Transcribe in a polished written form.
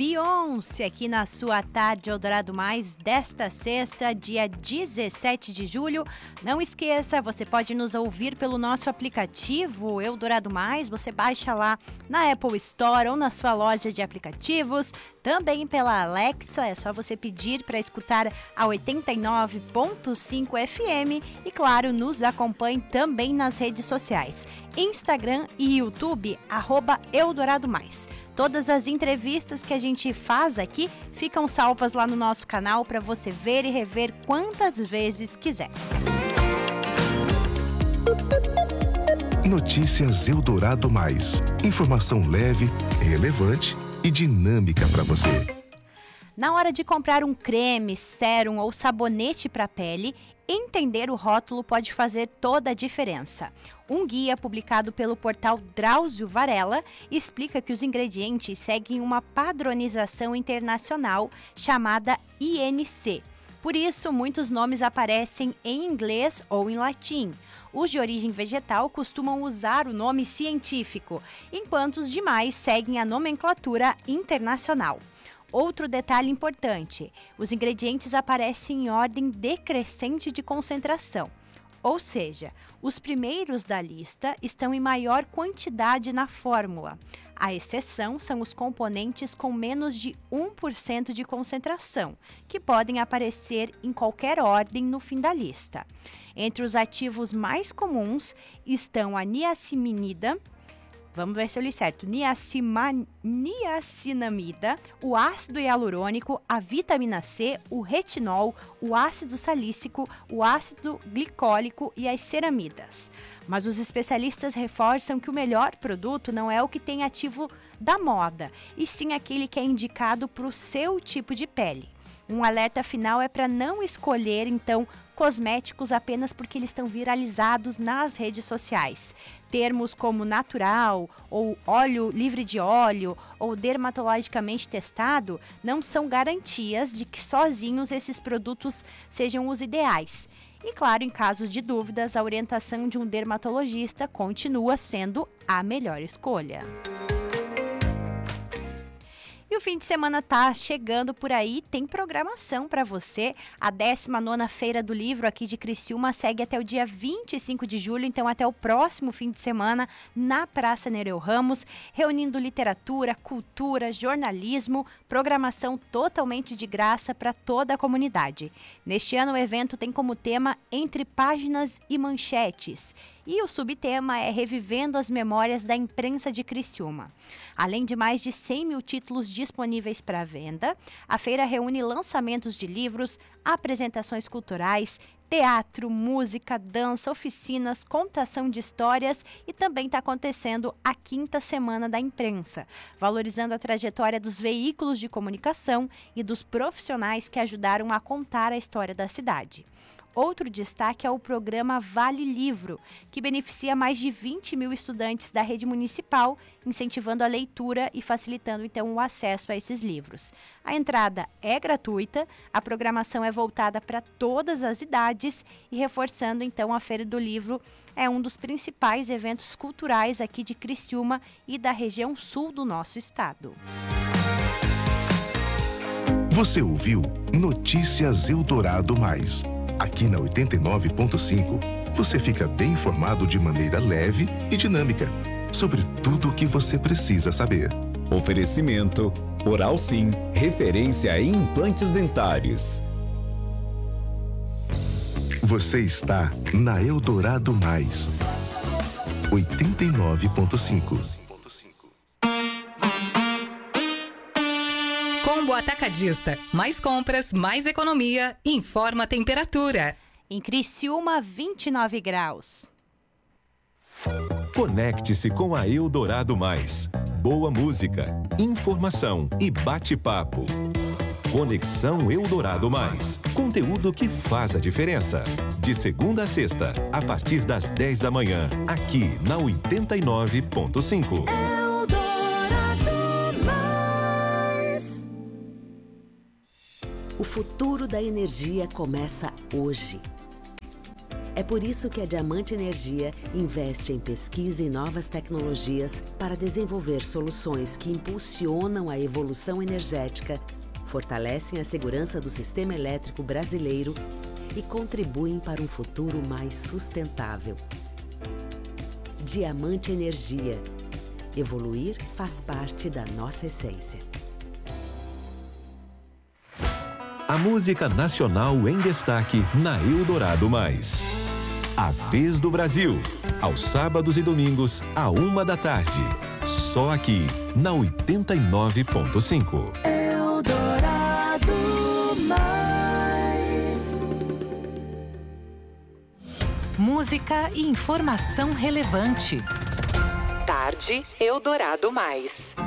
Beyoncé aqui na sua tarde Eldorado Mais desta sexta, dia 17 de julho. Não esqueça, você pode nos ouvir pelo nosso aplicativo Eldorado Mais. Você baixa lá na Apple Store ou na sua loja de aplicativos. Também pela Alexa, é só você pedir para escutar a 89.5 FM e, claro, nos acompanhe também nas redes sociais, Instagram e YouTube, @Eldorado Mais. Todas as entrevistas que a gente faz aqui ficam salvas lá no nosso canal para você ver e rever quantas vezes quiser. Notícias Eldorado Mais. Informação leve, relevante e dinâmica para você. Na hora de comprar um creme, sérum ou sabonete para a pele, entender o rótulo pode fazer toda a diferença. Um guia publicado pelo portal Drauzio Varela explica que os ingredientes seguem uma padronização internacional chamada INC. Por isso, muitos nomes aparecem em inglês ou em latim. Os de origem vegetal costumam usar o nome científico, enquanto os demais seguem a nomenclatura internacional. Outro detalhe importante: os ingredientes aparecem em ordem decrescente de concentração. Ou seja, os primeiros da lista estão em maior quantidade na fórmula. A exceção são os componentes com menos de 1% de concentração, que podem aparecer em qualquer ordem no fim da lista. Entre os ativos mais comuns estão a niacinamida, vamos ver se eu li certo, niacinamida, o ácido hialurônico, a vitamina C, o retinol, o ácido salícico, o ácido glicólico e as ceramidas. Mas os especialistas reforçam que o melhor produto não é o que tem ativo da moda, e sim aquele que é indicado para o seu tipo de pele. Um alerta final é para não escolher, então, cosméticos apenas porque eles estão viralizados nas redes sociais. Termos como natural, ou óleo livre de óleo, ou dermatologicamente testado, não são garantias de que sozinhos esses produtos sejam os ideais. E claro, em casos de dúvidas, a orientação de um dermatologista continua sendo a melhor escolha. E o fim de semana tá chegando por aí, tem programação para você. A 19ª Feira do Livro aqui de Criciúma segue até o dia 25 de julho, então até o próximo fim de semana na Praça Nereu Ramos, reunindo literatura, cultura, jornalismo, programação totalmente de graça para toda a comunidade. Neste ano o evento tem como tema Entre Páginas e Manchetes. E o subtema é Revivendo as Memórias da Imprensa de Criciúma. Além de mais de 100 mil títulos disponíveis para venda, a feira reúne lançamentos de livros, apresentações culturais, teatro, música, dança, oficinas, contação de histórias e também está acontecendo a 5ª Semana da Imprensa, valorizando a trajetória dos veículos de comunicação e dos profissionais que ajudaram a contar a história da cidade. Outro destaque é o programa Vale Livro, que beneficia mais de 20 mil estudantes da rede municipal, incentivando a leitura e facilitando então o acesso a esses livros. A entrada é gratuita, a programação é voltada para todas as idades e reforçando então a Feira do Livro é um dos principais eventos culturais aqui de Criciúma e da região sul do nosso estado. Você ouviu Notícias Eldorado Mais. Aqui na 89.5, você fica bem informado de maneira leve e dinâmica sobre tudo o que você precisa saber. Oferecimento Oral Sim, referência em implantes dentários. Você está na Eldorado Mais. 89.5. Combo Atacadista. Mais compras, mais economia. Informa a temperatura. Em Criciúma, 29 graus. Conecte-se com a Eldorado Mais. Boa música, informação e bate-papo. Conexão Eldorado Mais. Conteúdo que faz a diferença. De segunda a sexta, a partir das 10 da manhã, aqui na 89.5. O futuro da energia começa hoje. É por isso que a Diamante Energia investe em pesquisa e novas tecnologias para desenvolver soluções que impulsionam a evolução energética, fortalecem a segurança do sistema elétrico brasileiro e contribuem para um futuro mais sustentável. Diamante Energia. Evoluir faz parte da nossa essência. A música nacional em destaque na Eldorado Mais. A Vez do Brasil, aos sábados e domingos, à 13h. Só aqui, na 89.5. Eldorado Mais. Música e informação relevante. Tarde Eldorado Mais.